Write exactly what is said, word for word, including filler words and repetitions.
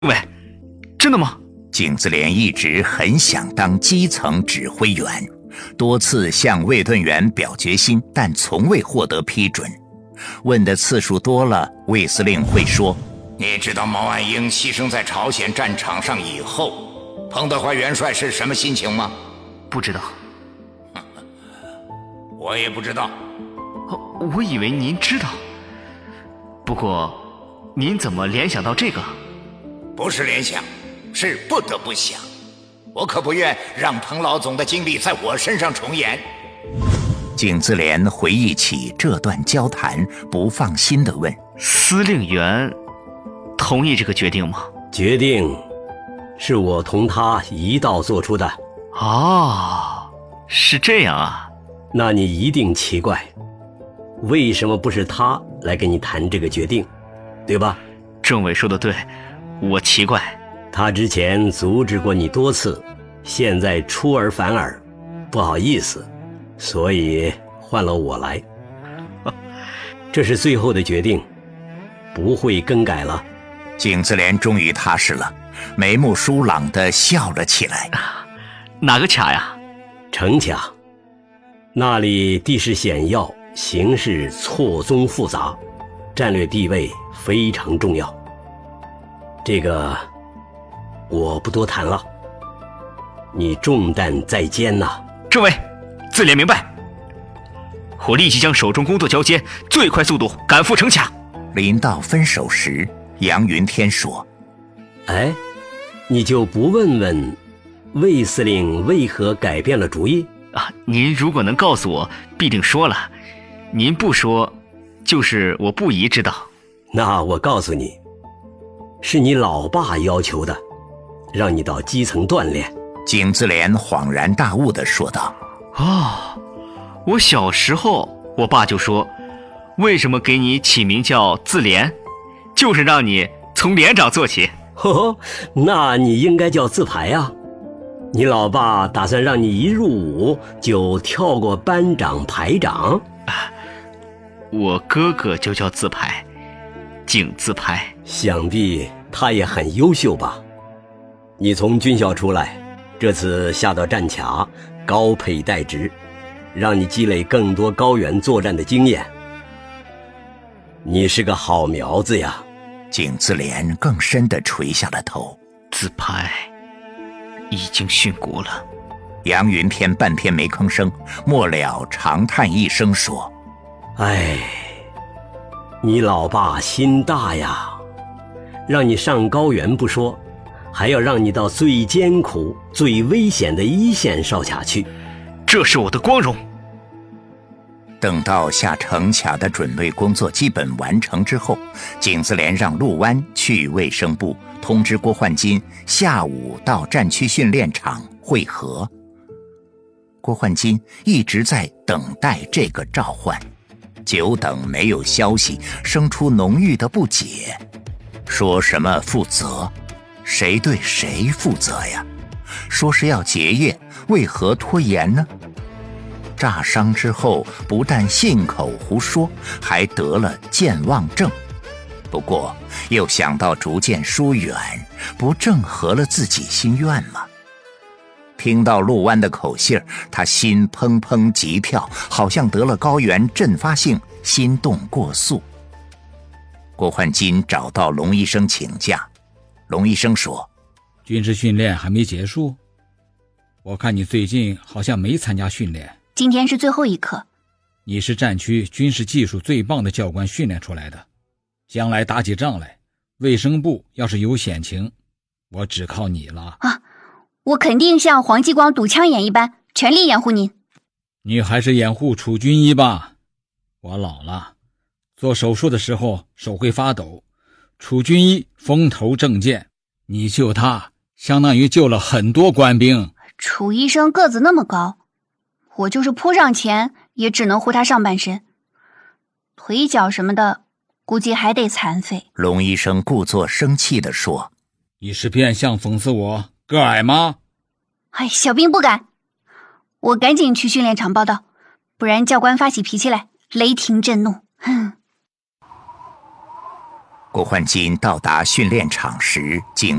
喂，真的吗？ 景自怜一直很想当基层指挥员，多次向卫顿员表决心，但从未获得批准。问的次数多了，卫司令会说：你知道毛岸英牺牲在朝鲜战场上以后，彭德怀元帅是什么心情吗？ 不知道。 我也不知道。 哦，我以为您知道。不过您怎么联想到这个？ 不是联想，是不得不想。我可不愿让彭老总的经历在我身上重演。景自怜回忆起这段交谈，不放心地问： 司令员同意这个决定吗？ 决定是我同他一道做出的。 哦，是这样啊。 那你一定奇怪，为什么不是他来跟你谈这个决定，对吧？ 政委说的对，我奇怪。 他之前阻止过你多次，现在出尔反尔，不好意思，所以换了我来。这是最后的决定，不会更改了。 景自怜终于踏实了，眉目舒朗地笑了起来。 哪个卡呀？ 城卡，那里地势险要，形势错综复杂，战略地位非常重要。这个我不多谈了，你重担在肩呐、啊。 政委，自怜明白。我立即将手中工作交接，最快速度赶赴城卡。 临到分手时，杨云天说： 哎，你就不问问魏司令为何改变了主意啊？您如果能告诉我，必定说了。您不说，就是我不宜知道。 那我告诉你，是你老爸要求的，让你到基层锻炼。 景自怜恍然大悟地说道： 哦，我小时候我爸就说，为什么给你起名叫自怜，就是让你从连长做起。 哦，那你应该叫自排啊。你老爸打算让你一入伍就跳过班长排长？ 我哥哥就叫自排，景自排。 想必他也很优秀吧？你从军校出来，这次下到战卡，高配待职，让你积累更多高远作战的经验。你是个好苗子呀。 景自怜更深地垂下了头。 自排已经殉国了。 杨云天半天没吭声，末了长叹一声说： 哎，你老爸心大呀，让你上高原不说，还要让你到最艰苦最危险的一线哨卡去， 这是我的光荣。 等到下城卡的准备工作基本完成之后，景自怜让陆湾去卫生部通知郭焕金下午到战区训练场会合。郭焕金一直在等待这个召唤，久等没有消息，生出浓郁的不解。说什么负责？谁对谁负责呀？说是要结业，为何拖延呢？炸伤之后，不但信口胡说，还得了健忘症。不过又想到逐渐疏远，不正合了自己心愿吗？听到陆湾的口信，他心砰砰急跳，好像得了高原阵发性心动过速。郭焕金找到龙医生请假，龙医生说： 军事训练还没结束？我看你最近好像没参加训练。 今天是最后一课。 你是战区军事技术最棒的教官训练出来的，将来打起仗来，卫生部要是有险情，我只靠你了啊！我肯定像黄继光堵枪眼一般，全力掩护您。 你还是掩护楚军医吧。我老了，做手术的时候手会发抖，楚军医风头正劲，你救他相当于救了很多官兵。 楚医生个子那么高，我就是扑上前也只能护他上半身，腿脚什么的估计还得残废。 龙医生故作生气地说： 你是变相讽刺我个矮吗？ 哎，小兵不敢。我赶紧去训练场报道，不然教官发起脾气来，雷霆震怒。哼。 郭焕金到达训练场时，竟